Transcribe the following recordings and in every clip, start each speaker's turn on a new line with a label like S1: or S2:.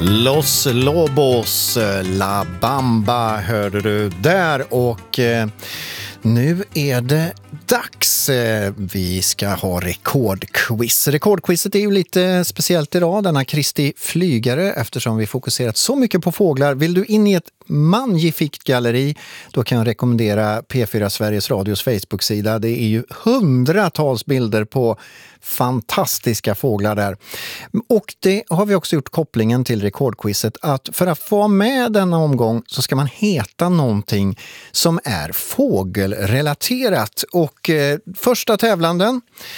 S1: Los Lobos, La Bamba hörde du där och nu är det dags. Vi ska ha rekordquiz. Rekordquizet är ju lite speciellt idag, denna Kristi flygare, eftersom vi fokuserat så mycket på fåglar. Vill du in i ett magnifikt galleri, då kan jag rekommendera P4 Sveriges Radios Facebook-sida. Det är ju hundratals bilder på fantastiska fåglar där. Och det har vi också gjort kopplingen till rekordquizet, att för att få med denna omgång så ska man heta någonting som är fågelrelaterat. Och första tävlanden,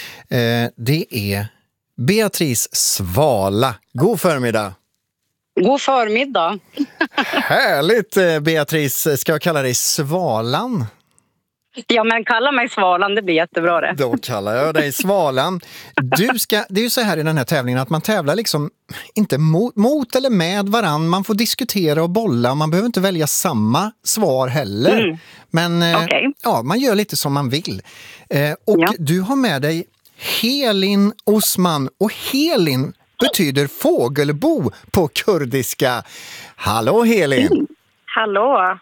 S1: det är Beatrice Svala. God förmiddag!
S2: God förmiddag!
S1: Härligt, Beatrice. Ska jag kalla dig Svalan?
S2: Ja, men kalla mig Svalan, det blir jättebra det.
S1: Då kallar jag dig Svalan. Det är ju så här i den här tävlingen att man tävlar liksom inte mot eller med varann. Man får diskutera och bolla. Man behöver inte välja samma svar heller. Men ja, man gör lite som man vill. Och du har med dig Helin Osman. Och Helin betyder fågelbo på kurdiska. Hallå Helin!
S3: Hallå!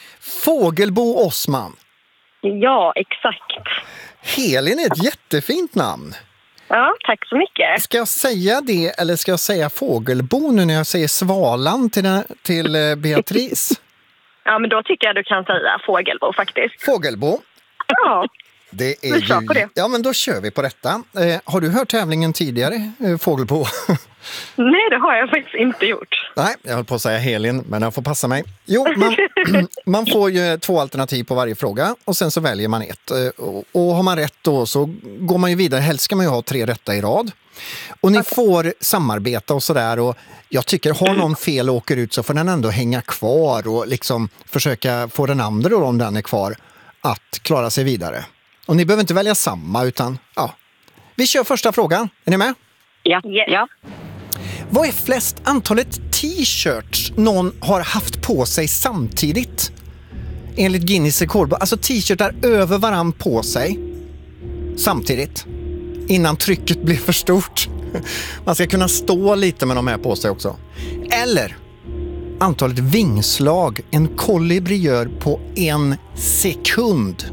S1: Fågelbo Osman.
S3: Ja, exakt.
S1: Helin är ett jättefint namn.
S3: Ja, tack så mycket.
S1: Ska jag säga det eller ska jag säga fågelbo nu när jag säger Svalan till Beatrice?
S3: Ja, men då tycker jag du kan säga fågelbo faktiskt.
S1: Fågelbo?
S3: Ja,
S1: det är
S3: vi kör på det.
S1: Ja, men då kör vi på detta. Har du hört tävlingen tidigare, fågelbo?
S3: Nej, det har jag faktiskt inte gjort.
S1: Nej, jag höll på att säga Helin, men jag får passa mig. Jo, man får ju 2 alternativ på varje fråga och sen så väljer man ett. Och har man rätt då så går man ju vidare. Helst ska man ju ha 3 rätta i rad. Och ni får samarbeta och sådär. Och jag tycker, har någon fel och åker ut så får den ändå hänga kvar och liksom försöka få den andra då, om den är kvar, att klara sig vidare. Och ni behöver inte välja samma utan, ja. Vi kör första frågan. Är ni med?
S2: Ja.
S1: Vad är flest antalet t-shirts någon har haft på sig samtidigt? Enligt Guinness rekordbok. Alltså t-shirtar över varann på sig samtidigt. Innan trycket blir för stort. Man ska kunna stå lite med de här på sig också. Eller antalet vingslag en kolibri gör på 1 sekund.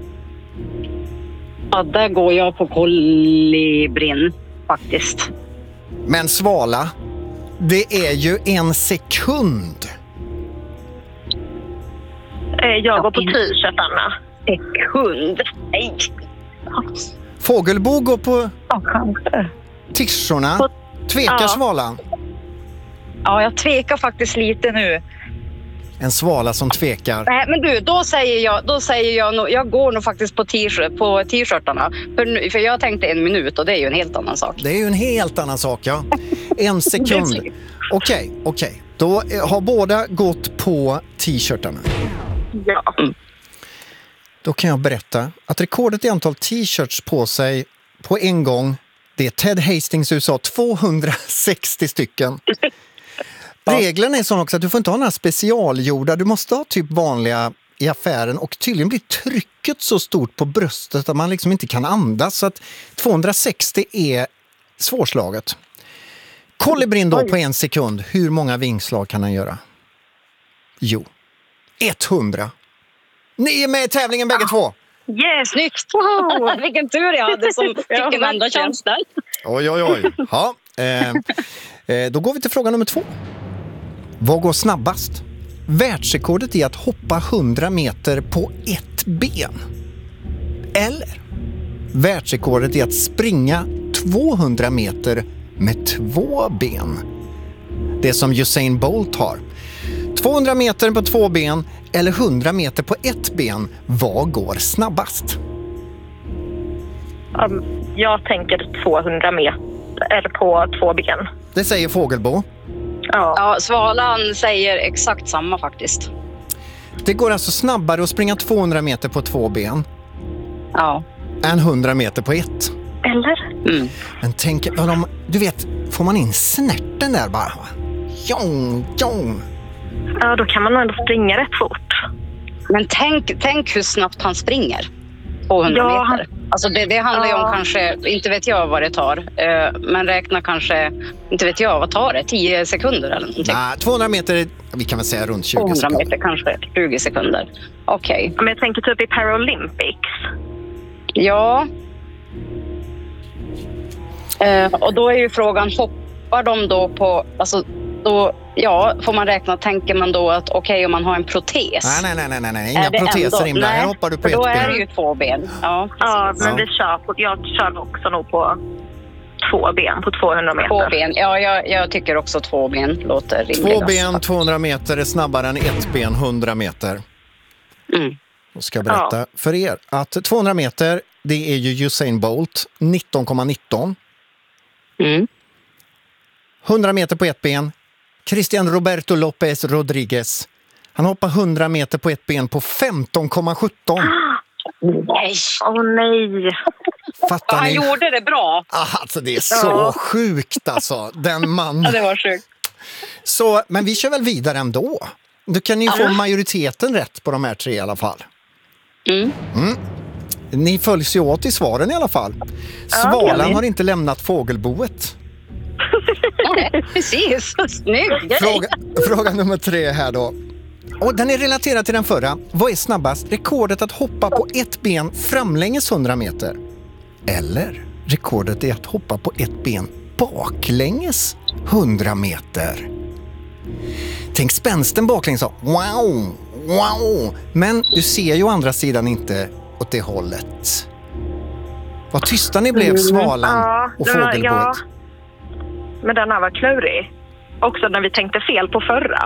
S2: Ja, där går jag på kolibrin faktiskt.
S1: Men Svala, det är ju 1 sekund.
S3: Jag går på t-shirtarna.
S2: Sekund. Nej.
S1: Fågelbo går på tischerna. Tvekar Svalan?
S2: Ja, jag tvekar faktiskt lite nu.
S1: En svala som tvekar.
S2: Nej, men du, då säger jag går nog faktiskt på t-shirtarna. För jag tänkte 1 minut och det är ju en helt annan sak.
S1: Det är ju en helt annan sak, ja. 1 sekund. Okej. Då har båda gått på t-shirtarna.
S3: Ja.
S1: Då kan jag berätta att rekordet i antal t-shirts på sig på en gång, det är Ted Hastings USA, 260 stycken. Reglerna är sån också att du får inte ha några specialgjorda. Du måste ha typ vanliga i affären och tydligen blir trycket så stort på bröstet att man liksom inte kan andas. Så att 260 är svårslaget. Kolibrin då på 1 sekund. Hur många vingslag kan han göra? Jo, 100. Ni är med i tävlingen bägge två.
S3: Yes!
S2: Snyggt! Vilken tur jag hade som fick en andra chans där.
S1: Oj. Ja, då går vi till fråga nummer 2. Vad går snabbast? Världsrekordet är att hoppa 100 meter på 1 ben. Eller världsrekordet är att springa 200 meter med 2 ben. Det som Usain Bolt har. 200 meter på 2 ben eller 100 meter på 1 ben. Vad går snabbast?
S3: Jag tänker 200 meter eller på 2 ben.
S1: Det säger Fågelbo.
S2: Ja, Svalan säger exakt samma faktiskt.
S1: Det går alltså snabbare att springa 200 meter på 2 ben.
S2: Ja.
S1: Än 100 meter på 1.
S3: Eller?
S1: Men tänk, du vet, får man in snärten där bara? Jong.
S3: Ja, då kan man ändå springa rätt fort.
S2: Men tänk hur snabbt han springer. 200 meter. Alltså det handlar ju om kanske, inte vet jag vad det tar, men räkna kanske, inte vet jag, vad tar det? 10 sekunder eller någonting?
S1: Nej, 200 meter, vi kan väl säga runt 20
S2: 200
S1: sekunder.
S2: meter kanske, 20 sekunder. Okej.
S3: Men jag tänker typ i Paralympics.
S2: Ja. Och då är ju frågan, hoppar de då på, alltså då, ja, får man räkna, tänker man då att okej, om man har en protes.
S1: Nej, inga proteser in där. Här hoppar du på ett
S2: då
S1: ben.
S2: är det ju 2 ben. Ja,
S3: Ja,
S2: precis.
S3: men jag kör också nog på 2 ben på 200 meter.
S2: 2 ben, ja, jag tycker också 2 ben låter rimligast.
S1: 2 ben, 200 meter är snabbare än 1 ben, 100 meter.
S2: Mm.
S1: Jag ska berätta för er att 200 meter, det är ju Usain Bolt, 19,19.
S2: Mm.
S1: 100 meter på ett ben, Cristian Roberto López Rodríguez. Han hoppar 100 meter på ett ben på 15,17.
S2: Nej.
S3: Åh nej.
S1: Fattar
S2: Han
S1: ni?
S2: gjorde det bra.
S1: Alltså det är så sjukt alltså. Den man.
S2: Ja, det var sjukt.
S1: Så, men vi kör väl vidare ändå. Då kan ni få majoriteten rätt på de här 3 i alla fall.
S2: Mm.
S1: Ni följs ju åt i svaren i alla fall. Svalan har inte lämnat fågelboet.
S2: Nej, precis. Snygg grej.
S1: Fråga nummer 3 här då. Och den är relaterad till den förra. Vad är snabbast? Rekordet att hoppa på ett ben framlänges 100 meter? Eller rekordet är att hoppa på ett ben baklänges 100 meter? Tänk spänsten baklänges så. Wow, wow. Men du ser ju å andra sidan inte åt det hållet. Vad tysta ni blev, svalan och fågelboet.
S3: Ja, men den här var klurig. Också när vi tänkte fel på förra.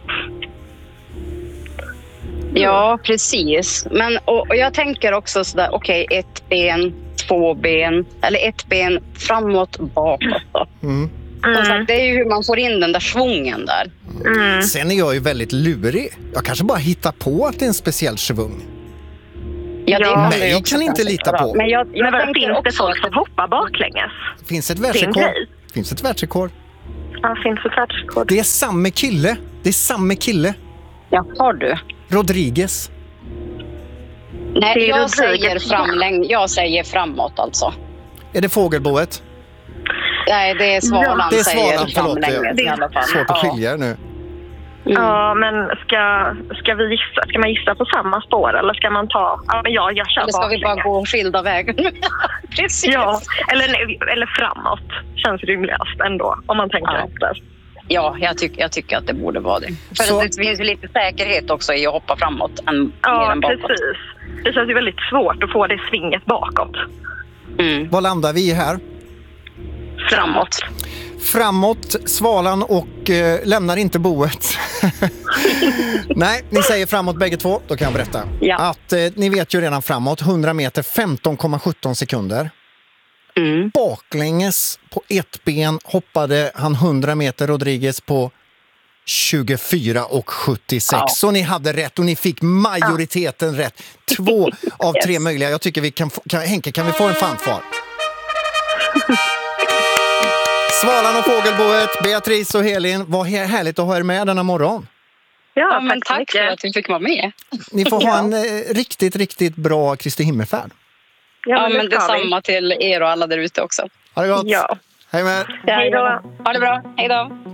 S2: Ja, precis. Men, och jag tänker också sådär, okej, 1 ben, 2 ben, eller 1 ben framåt, bakåt då. Som sagt, det är ju hur man får in den där svungen där.
S1: Sen är jag ju väldigt lurig. Jag kanske bara hittar på att det är en speciell svung.
S2: Ja, det kan
S1: mig
S2: jag också
S1: kan inte
S2: kanske
S1: lita
S2: göra.
S1: på.
S2: Men jag
S3: Men
S2: tänker
S3: finns det
S2: också
S3: folk som hoppar baklänges?
S1: Finns ett
S3: Det är en
S1: världsrekord?
S3: grej.
S1: Finns ett världsrekord?
S3: Ja, finns det världsrekord?
S1: Det är samma kille. Det är samma kille.
S2: Ja, har du?
S1: Rodríguez.
S2: Nej,
S3: Det är
S2: jag säger
S3: Rodríguez.
S2: jag säger framåt alltså.
S1: Är det fågelboet?
S2: Nej, det är svalan,
S1: Det är
S2: säger
S1: svalan, förlåt.
S2: framlänges i alla fall.
S1: Svårt att skilja er nu.
S3: Ja, men ska vi gissa? Ska man gissa på samma spår eller ska man ta... Ja, men jag kör
S2: Eller ska vi bara
S3: baklänges.
S2: gå skilda vägar? Precis.
S3: Ja, eller framåt. Känns rimligast ändå, om man tänker efter.
S2: Ja, jag tycker att det borde vara det. För
S1: Så-
S2: att det finns ju lite säkerhet också i att hoppa framåt mer
S3: Ja,
S2: än bakåt.
S3: precis. Det känns ju väldigt svårt att få det svinget bakåt.
S2: Mm.
S1: Vad landar vi i här?
S2: Framåt.
S1: Framåt, svalan och lämnar inte boet. Nej, ni säger framåt bägge två. Då kan jag berätta.
S2: Ja.
S1: Att ni vet ju redan framåt. 100 meter, 15,17 sekunder.
S2: Mm.
S1: Baklänges på ett ben hoppade han 100 meter Rodríguez på 24,76.
S2: Ja.
S1: Så ni hade rätt och ni fick majoriteten rätt. 2 av 3 möjliga. Jag tycker vi kan Henke, kan vi få en fanfar? Svalan och fågelboet, Beatrice och Helin, vad härligt att ha er med denna morgon.
S2: Ja, men
S3: tack så
S2: tack för
S3: mycket.
S2: att vi fick vara med.
S1: Ni får ha en riktigt bra Kristi himmelfärd.
S2: Ja, men
S3: det ska vi.
S2: detsamma till er och alla där ute också.
S1: Ha det gott.
S3: Ja.
S1: Hej med.
S3: Hej då.
S2: Ha det bra. Hej då.